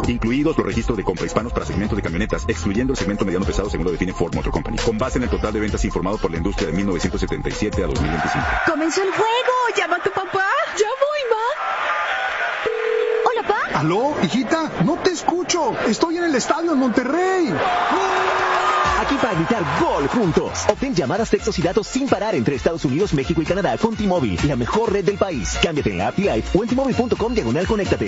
incluidos los registros de compra hispanos para segmentos de camionetas, excluyendo el segmento mediano pesado según lo define Ford Motor Company, con base en el total de ventas informado por la industria de 1977 a 2025. ¡Comenzó el juego! ¡Llama a tu papá! ¡Ya voy, ma! ¿Hola, pa? ¿Aló, hijita? No te escucho. Estoy en el estadio en Monterrey. Aquí para gritar gol juntos. Obtén llamadas, textos y datos sin parar entre Estados Unidos, México y Canadá con T-Mobile, la mejor red del país. Cámbiate en la app Live o en T-Mobile.com/conéctate.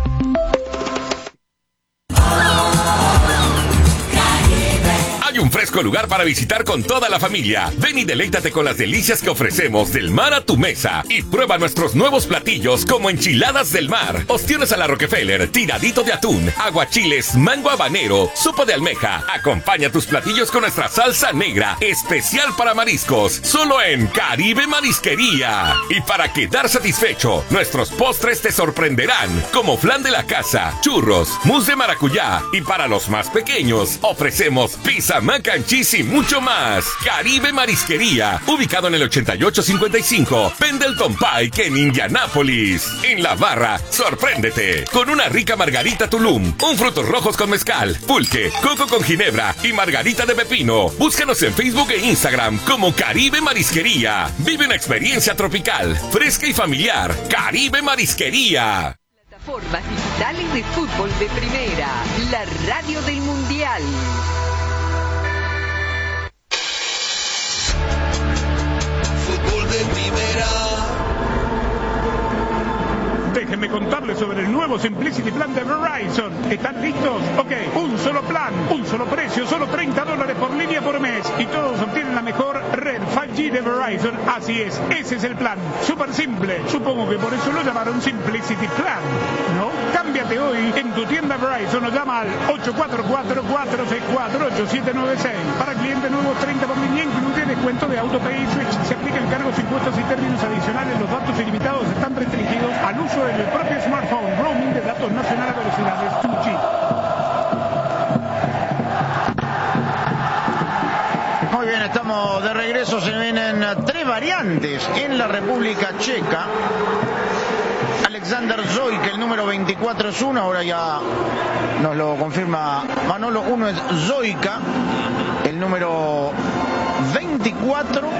Hay un fresco lugar para visitar con toda la familia. Ven y deleítate con las delicias que ofrecemos del mar a tu mesa. Y prueba nuestros nuevos platillos como enchiladas del mar, ostiones a la Rockefeller, tiradito de atún, aguachiles, mango habanero, sopa de almeja. Acompaña tus platillos con nuestra salsa negra, especial para mariscos, solo en Caribe Marisquería. Y para quedar satisfecho, nuestros postres te sorprenderán, como flan de la casa, churros, mousse de maracuyá. Y para los más pequeños, ofrecemos pizza, mac and cheese y mucho más. Caribe Marisquería, ubicado en el 8855 Pendleton Pike en Indianápolis. En la barra, sorpréndete con una rica margarita Tulum, un frutos rojos con mezcal, pulque, coco con ginebra y margarita de pepino. Búscanos en Facebook e Instagram como Caribe Marisquería. Vive una experiencia tropical, fresca y familiar. Caribe Marisquería. Plataformas digitales de fútbol de primera, la radio del Mundial. Fútbol de primera. Déjenme contarles sobre el nuevo Simplicity Plan de Verizon. ¿Están listos? Ok, un solo plan, un solo precio, solo $30 por línea por mes. Y todos obtienen la mejor red 5G de Verizon. Así es, ese es el plan. Súper simple. Supongo que por eso lo llamaron Simplicity Plan, ¿no? Cámbiate hoy en tu tienda Verizon o llama al 844-464-8796. Para clientes nuevos, 30 por línea, incluye descuento de AutoPay y Switch. Se aplican cargos, impuestos y términos adicionales. Los datos ilimitados están restringidos al uso del propio smartphone. Roaming de datos nacional a velocidades 2G. Muy bien, estamos de regreso. Se vienen 3 variantes en la República Checa. Alexander Zoic, el número 24 es uno, ahora ya nos lo confirma Manolo. Uno es Zoica, el número 24.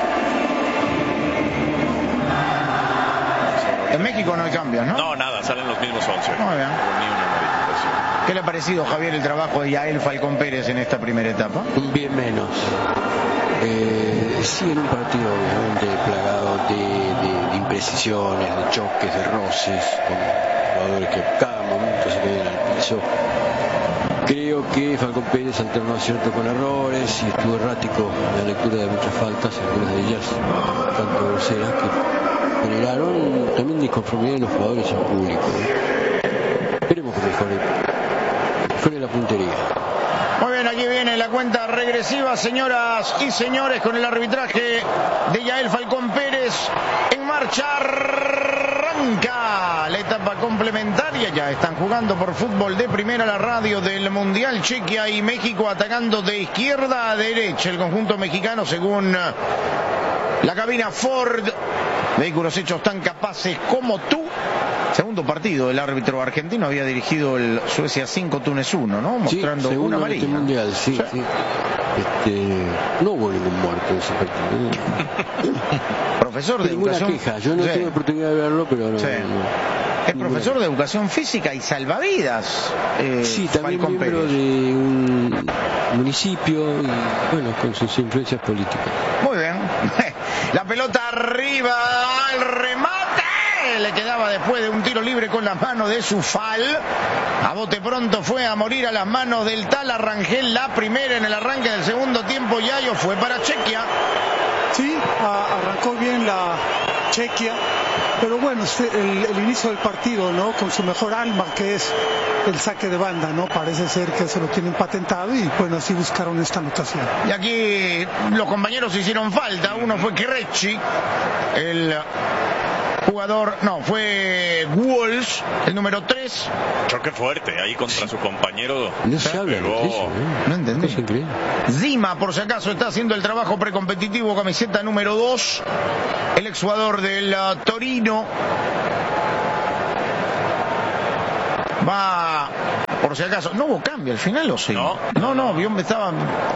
En México no hay cambios, ¿no? No, nada, salen los mismos 11. Muy bien. ¿Qué le ha parecido, Javier, el trabajo de Yael Falcón Pérez en esta primera etapa? Bien menos. Sí, en un partido obviamente plagado de imprecisiones, de choques, de roces, con jugadores que a cada momento se caen al piso. Creo que Falcón Pérez alternó acierto con errores y estuvo errático en la lectura de muchas faltas, algunas de ellas tanto groseras que generaron también disconformidad en los jugadores y en público. Esperemos que mejore la puntería. Muy bien, aquí viene la cuenta regresiva, señoras y señores, con el arbitraje de Yael Falcón Pérez. En marcha, arranca la etapa complementaria. Ya están jugando por fútbol de primera, la radio del Mundial. Chequia y México atacando de izquierda a derecha. El conjunto mexicano, según la cabina Ford, vehículos hechos tan capaces como tú. Segundo partido, el árbitro argentino había dirigido el Suecia 5, Túnez 1, ¿no? Mostrando sí, una amarilla. Mundial, sí. No hubo ningún muerto en ese partido. Profesor de educación. Queja. Yo no tuve oportunidad de verlo, pero no. Es profesor de educación física y salvavidas. Sí, también Falcón miembro Pérez. de un municipio y, bueno, con sus influencias políticas. Muy bien. La pelota arriba, al remate. Le quedaba después de un tiro libre con la mano de Zufal. A bote pronto fue a morir a las manos del tal Arrangel. La primera en el arranque del segundo tiempo. Yayo fue para Chequia. Sí, arrancó bien la Chequia, pero bueno, el inicio del partido, ¿no? Con su mejor alma, que es el saque de banda, ¿no? Parece ser que se lo tienen patentado y bueno, así buscaron esta anotación. Y aquí los compañeros hicieron falta. Uno fue Querechi, el jugador, no, fue Walsh, el número 3. Choque fuerte ahí contra su compañero. No se habla de eso, no entendí. Zima, por si acaso, está haciendo el trabajo precompetitivo, camiseta número 2. El exjugador del Torino. Va por si acaso. ¿No hubo cambio al final o sí? No, yo estaba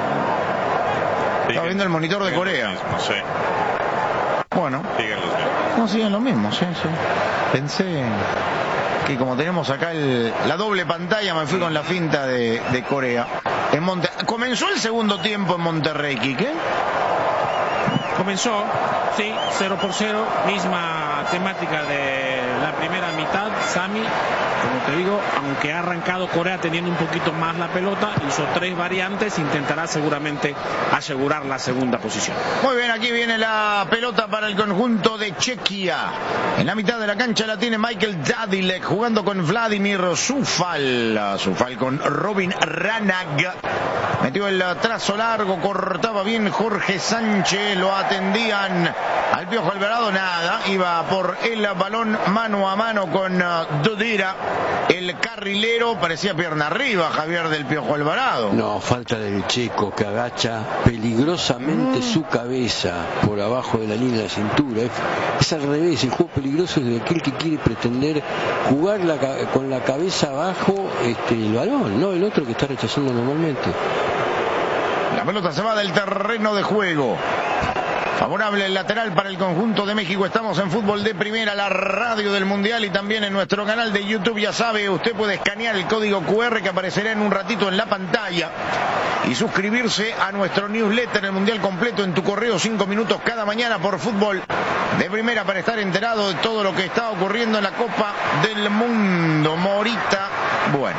viendo el monitor de Corea. No sé. Bueno. No, siguen lo mismo, sí. Pensé que como tenemos acá la doble pantalla, me fui con la finta de Corea. Comenzó el segundo tiempo en Monterrey, Quique. Comenzó, sí, 0-0, misma temática de la primera mitad, Sami. Como te digo, aunque ha arrancado Corea teniendo un poquito más la pelota, hizo 3 variantes, intentará seguramente asegurar la segunda posición. Muy bien, aquí viene la pelota para el conjunto de Chequia. En la mitad de la cancha la tiene Michael Dadilek jugando con Vladimir Zufal. Zufal con Robin Ranag. Metió el trazo largo, cortaba bien Jorge Sánchez, lo atendían al Piojo Alvarado, nada, iba por el balón mano a mano con Dodira, el carrilero, parecía pierna arriba Javier del Piojo Alvarado. No, falta del Checo que agacha peligrosamente su cabeza por abajo de la línea de la cintura. Es al revés, el juego peligroso es de aquel que quiere pretender jugar con la cabeza abajo el balón, no el otro que está rechazando normalmente. La pelota se va del terreno de juego. Favorable el lateral para el conjunto de México. Estamos en Fútbol de Primera, la radio del Mundial, y también en nuestro canal de YouTube. Ya sabe, usted puede escanear el código QR que aparecerá en un ratito en la pantalla y suscribirse a nuestro newsletter, el Mundial completo en tu correo, 5 minutos cada mañana por Fútbol de Primera, para estar enterado de todo lo que está ocurriendo en la Copa del Mundo. Morita, bueno,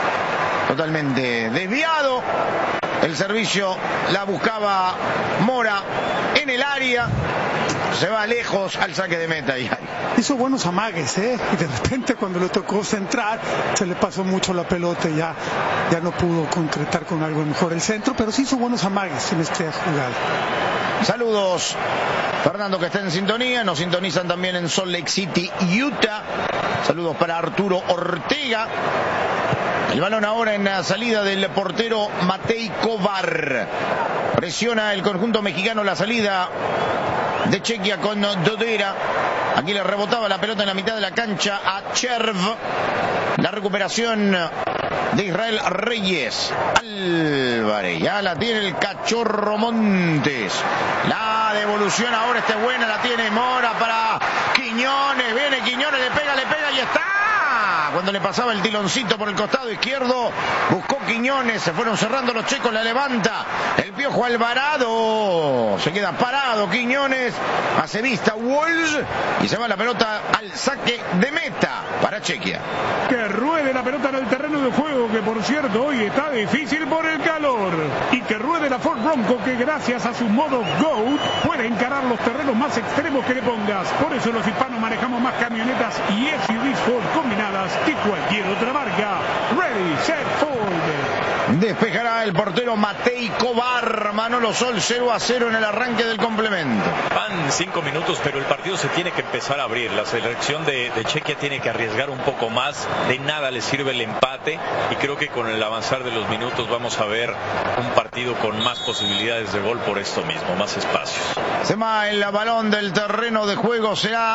totalmente desviado. El servicio la buscaba Mora en el área. Se va lejos al saque de meta. Hizo buenos amagues, y de repente cuando le tocó centrar se le pasó mucho la pelota y ya no pudo concretar con algo mejor el centro, pero sí hizo buenos amagues en esta jugada. Saludos, Fernando, que está en sintonía. Nos sintonizan también en Salt Lake City, Utah. Saludos para Arturo Ortega. El balón ahora en la salida del portero Matej Kovar. Presiona el conjunto mexicano la salida de Chequia con Dodera. Aquí le rebotaba la pelota en la mitad de la cancha a Cherv. La recuperación de Israel Reyes. Álvarez, ya la tiene el Cachorro Montes. La devolución ahora está buena, la tiene Mora para Quiñones. Viene Quiñones, le pega y está. Cuando le pasaba el tiloncito por el costado izquierdo, buscó Quiñones, se fueron cerrando los checos, la levanta el Piojo Alvarado, se queda parado Quiñones, hace vista Walsh y se va la pelota al saque de meta para Chequia. Que ruede la pelota en el terreno de juego, que por cierto hoy está difícil por el calor, y que ruede la Ford Bronco, que gracias a su modo GOAT puede encarar los terrenos más extremos que le pongas. Por eso los hispanos manejamos más camionetas y SUVs Ford combinadas que cualquier otra marca. Ready, set, Ford. Despejará el portero Matej Kovar. Manolo Sol 0-0 en el arranque del complemento. Van 5 minutos, pero el partido se tiene que empezar a abrir. La selección de Chequia tiene que arriesgar un poco más. De nada le sirve el empate, y creo que con el avanzar de los minutos vamos a ver un partido con más posibilidades de gol por esto mismo, más espacios. Se va el balón del terreno de juego, será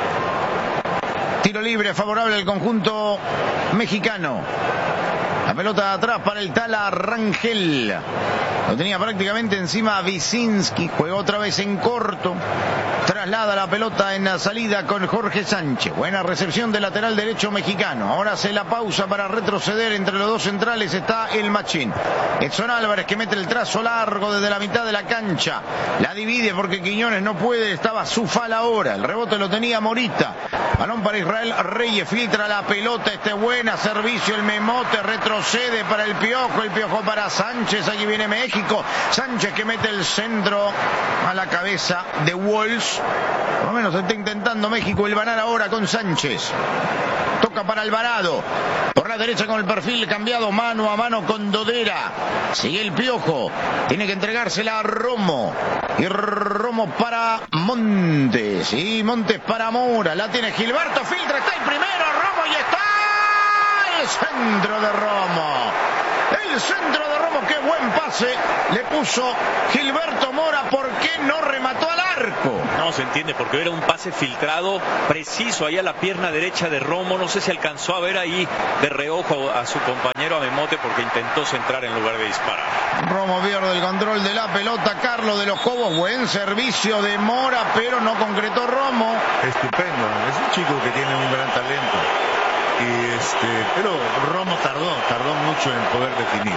tiro libre favorable al conjunto mexicano. La pelota atrás para el Tala Rangel. Lo tenía prácticamente encima Wyszynski. Juega otra vez en corto. Traslada la pelota en la salida con Jorge Sánchez. Buena recepción del lateral derecho mexicano. Ahora hace la pausa para retroceder. Entre los dos centrales está el Machín. Edson Álvarez, que mete el trazo largo desde la mitad de la cancha. La divide porque Quiñones no puede. Estaba Zufal ahora. El rebote lo tenía Morita. Balón para Israel Reyes. Filtra la pelota. Buena servicio. El Memote retrocede para el Piojo para Sánchez. Aquí viene México. Sánchez, que mete el centro a la cabeza de Walsh. Por lo menos está intentando México el ganar ahora con Sánchez. Toca para Alvarado. Por la derecha con el perfil cambiado, mano a mano con Dodera. Sigue el Piojo. Tiene que entregársela a Romo. Y Romo para Montes. Y Montes para Mora. La tiene Gilberto. Filtra. Está el primero. Romo y está el centro de Romo. El El centro de Romo, qué buen pase le puso Gilberto Mora. ¿Por qué no remató al arco? No se entiende, porque era un pase filtrado preciso ahí a la pierna derecha de Romo. No sé si alcanzó a ver ahí de reojo a su compañero Amemote, porque intentó centrar en lugar de disparar. Romo pierde el control de la pelota. Carlos de los Cobos, buen servicio de Mora, pero no concretó Romo. Estupendo, es un chico que tiene un gran talento. Pero Romo tardó mucho en poder definir.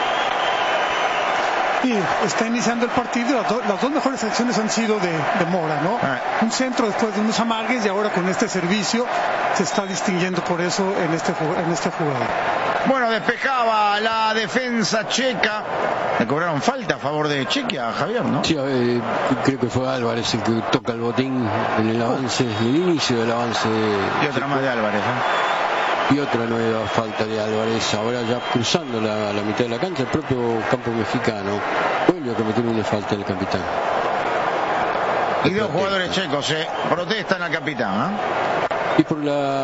Y está iniciando el partido. Las dos mejores acciones han sido de Mora, ¿no? Un centro después de unos amagues, y ahora con este servicio se está distinguiendo por eso en este jugador. Bueno, despejaba la defensa checa. Le cobraron falta a favor de Chequia, Javier, ¿no? Sí, creo que fue Álvarez el que toca el botín en el avance, en el inicio del avance. Y otra más de Álvarez, Y otra nueva falta de Álvarez, ahora ya cruzando la mitad de la cancha, el propio campo mexicano. Vuelve a cometer una falta el capitán. Y dos jugadores checos se protestan al capitán, Y por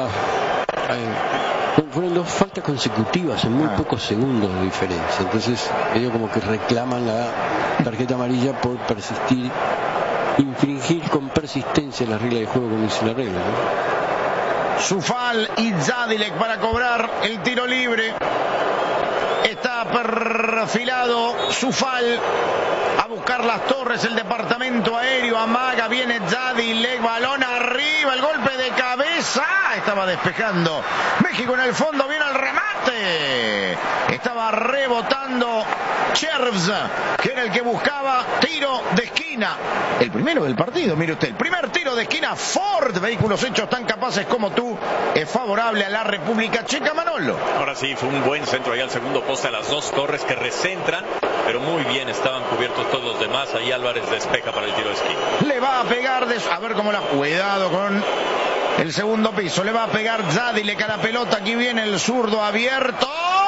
fueron dos faltas consecutivas en muy pocos segundos de diferencia. Entonces ellos como que reclaman la tarjeta amarilla por persistir, infringir con persistencia las reglas de juego como dice la regla, ¿no? Zufal y Zadilek para cobrar el tiro libre. Está perfilado Zufal a buscar las torres, el departamento aéreo, amaga, viene Zadilek, balón arriba, el golpe de cabeza, estaba despejando México en el fondo, viene el remate, estaba rebotando Chervs, que era el que buscaba tiro de esquina, el primero del partido, mire usted, el primer tiro de esquina. Ford, vehículos hechos tan capaces como tú, es favorable a la República Checa. Manolo. Ahora sí, fue un buen centro ahí al segundo poste, a las dos torres que recentran, pero muy bien estaban cubiertos todos los demás. Ahí Álvarez despeja para el tiro de esquina. Le va a pegar, a ver cómo la... Cuidado con el segundo piso, le va a pegar Zadilek a la pelota. Aquí viene el zurdo abierto.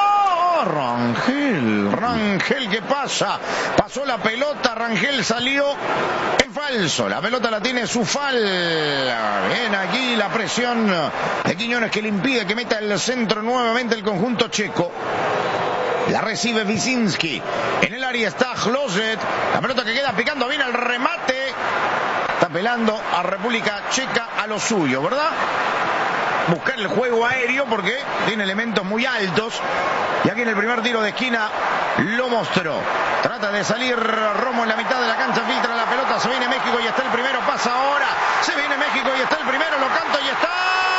Rangel, ¿qué pasa? Pasó la pelota, Rangel salió en falso. La pelota la tiene Zufal. Bien aquí la presión de Quiñones, que le impide que meta el centro nuevamente el conjunto checo. La recibe Wyszynski. En el área está Hložek. La pelota que queda picando, viene el remate. Está apelando a República Checa a lo suyo, ¿verdad? Buscar el juego aéreo porque tiene elementos muy altos. Y aquí en el primer tiro de esquina lo mostró. Trata de salir Romo en la mitad de la cancha, filtra la pelota, se viene México y está el primero, pasa ahora. Se viene México y está el primero, lo canto y está...